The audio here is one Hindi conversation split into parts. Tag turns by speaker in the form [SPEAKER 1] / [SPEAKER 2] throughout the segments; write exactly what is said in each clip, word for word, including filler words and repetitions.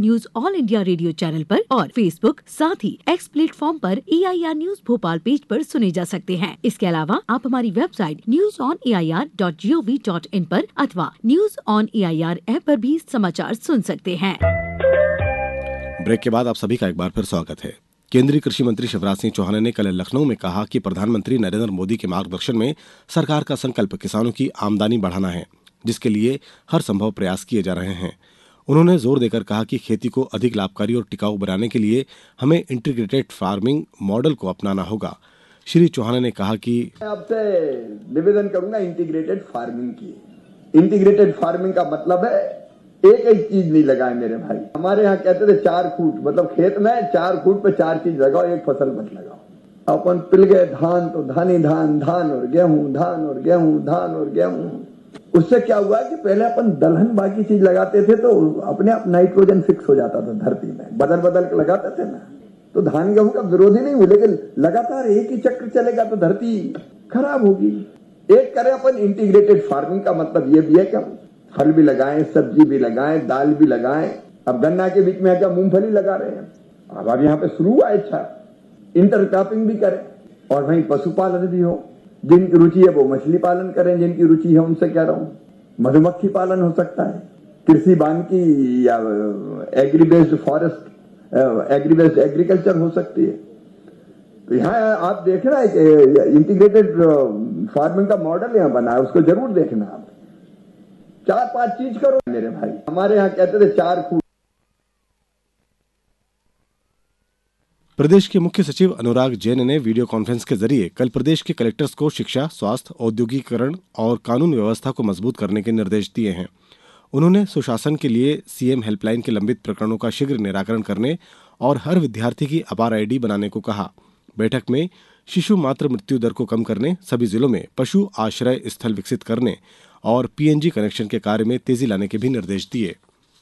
[SPEAKER 1] News all India radio channel पर और फेसबुक साथ ही एक्स प्लेटफॉर्म पर ए I R news Bhopal page पर सुने जा सकते हैं। इसके अलावा आप हमारी website news on A I R dot G O V dot in पर अथवा news on A I R app पर भी समाचार सुन सकते हैं।
[SPEAKER 2] ब्रेक के बाद आप सभी का एक बार फिर स्वागत है। केंद्रीय कृषि मंत्री शिवराज सिंह चौहान ने कल लखनऊ में कहा कि प्रधानमंत्री नरेंद्र मोदी के मार्गदर्शन में सरकार का संकल्प किसानों की आमदनी बढ़ाना है, जिसके लिए हर संभव प्रयास किए जा रहे हैं। उन्होंने जोर देकर कहा कि खेती को अधिक लाभकारी और टिकाऊ बनाने के लिए हमें इंटीग्रेटेड फार्मिंग मॉडल को अपनाना होगा। श्री चौहान ने कहा कि
[SPEAKER 3] मैं आपसे निवेदन करूंगा इंटीग्रेटेड फार्मिंग की। इंटीग्रेटेड फार्मिंग का मतलब है एक एक चीज नहीं लगाए मेरे भाई। हमारे यहाँ कहते थे चार फुट, मतलब खेत में चार फुट पे चार चीज लगाओ, एक फसल मत लगाओ। अपन पिल गए धान तो धान ही धान, धान और गेहूं, धान और गेहूं, धान और गेहूं। उससे क्या हुआ कि पहले अपन दलहन बाकी चीज लगाते थे तो अपने आप नाइट्रोजन फिक्स हो जाता था धरती में, बदल बदल के लगाते थे ना, तो धान गेहूं का विरोधी नहीं हुआ, लेकिन लगातार एक ही चक्र चलेगा तो धरती खराब होगी। एक करें अपन इंटीग्रेटेड फार्मिंग का मतलब ये भी है कि हम फल भी लगाएं, सब्जी भी लगाएं, दाल भी लगाएं। अब गन्ना के बीच में क्या मूंगफली लगा रहे हैं, अब अब यहाँ पे शुरू हुआ अच्छा इंटरक्रॉपिंग भी करें और वहीं पशुपालन भी हो। जिनकी रुचि है वो मछली पालन करें, जिनकी रुचि है उनसे कह रहा हूँ मधुमक्खी पालन हो सकता है, कृषि वानिकी या agree based forest, agree based agriculture हो सकती है। तो यहाँ आप देखना है कि इंटीग्रेटेड फार्मिंग का मॉडल यहाँ बना है, उसको जरूर देखना आप। चार पांच चीज करो मेरे भाई। हमारे यहाँ कहते थे चार फूट।
[SPEAKER 2] प्रदेश के मुख्य सचिव अनुराग जैन ने वीडियो कॉन्फ्रेंस के जरिए कल प्रदेश के कलेक्टर्स को शिक्षा, स्वास्थ्य, औद्योगिकरण और कानून व्यवस्था को मजबूत करने के निर्देश दिए हैं। उन्होंने सुशासन के लिए सीएम हेल्पलाइन के लंबित प्रकरणों का शीघ्र निराकरण करने और हर विद्यार्थी की अपार आईडी बनाने को कहा। बैठक में शिशु मातृ मृत्यु दर को कम करने, सभी जिलों में पशु आश्रय स्थल विकसित करने और पीएनजी कनेक्शन के कार्य में तेजी लाने के भी निर्देश दिए।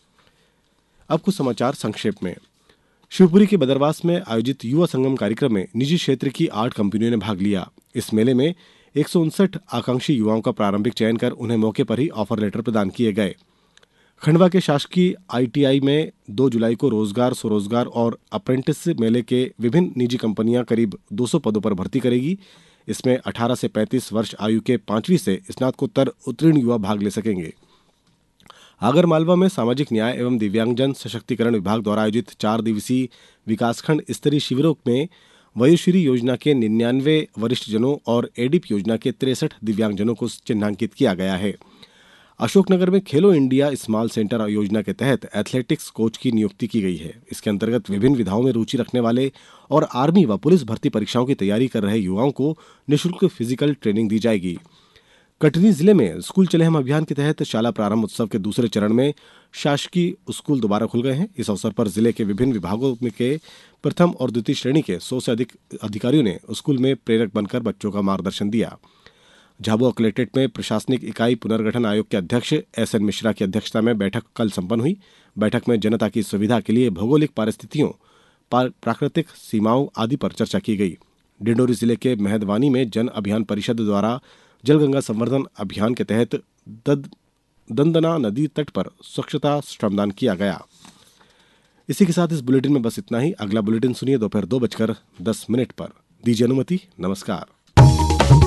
[SPEAKER 2] अब कुछ समाचार संक्षेप में। शिवपुरी के बदरवास में आयोजित युवा संगम कार्यक्रम में निजी क्षेत्र की आठ कंपनियों ने भाग लिया। इस मेले में एक सौ उनसठ आकांक्षी युवाओं का प्रारंभिक चयन कर उन्हें मौके पर ही ऑफर लेटर प्रदान किए गए। खंडवा के शासकीय आईटीआई में दो जुलाई को रोजगार, स्वरोजगार और अप्रेंटिस मेले के विभिन्न निजी कंपनियां करीब दो सौ पदों पर भर्ती करेगी। इसमें अठारह से पैंतीस वर्ष आयु के पांचवीं से स्नातकोत्तर उत्तीर्ण युवा भाग ले सकेंगे। आगरमालवा में सामाजिक न्याय एवं दिव्यांगजन सशक्तिकरण विभाग द्वारा आयोजित चार दिवसीय विकासखंड स्तरीय शिविरों में वयोश्री योजना के निन्यानवे वरिष्ठ जनों और एडिप योजना के तिरसठ दिव्यांगजनों को चिन्हांकित किया गया है। अशोकनगर में खेलो इंडिया स्मॉल सेंटर योजना के तहत एथलेटिक्स कोच की नियुक्ति की गई है। इसके अंतर्गत विभिन्न विधाओं में रुचि रखने वाले और आर्मी व पुलिस भर्ती परीक्षाओं की तैयारी कर रहे युवाओं को निःशुल्क फिजिकल ट्रेनिंग दी जाएगी। कटनी जिले में स्कूल चले हम अभियान के तहत शाला प्रारंभ उत्सव के दूसरे चरण में शासकीय स्कूल दोबारा खुल गए हैं। इस अवसर पर जिले के विभिन्न विभागों के प्रथम और द्वितीय श्रेणी के सौ से अधिक अधिकारियों ने स्कूल में प्रेरक बनकर बच्चों का मार्गदर्शन दिया। झाबुआ कलेक्ट्रेट में प्रशासनिक इकाई पुनर्गठन आयोग के अध्यक्ष एस एन मिश्रा की अध्यक्षता में बैठक कल संपन्न हुई। बैठक में जनता की सुविधा के लिए भौगोलिक परिस्थितियों, प्राकृतिक सीमाओं आदि पर चर्चा की गई। डिंडोरी जिले के मेहदवानी में जन अभियान परिषद द्वारा जलगंगा संवर्धन अभियान के तहत दद, दंदना नदी तट पर स्वच्छता श्रमदान किया गया। इसी के साथ इस बुलेटिन में बस इतना ही। अगला बुलेटिन सुनिए दोपहर दो बजकर दस मिनट पर। दीजिए अनुमति। नमस्कार।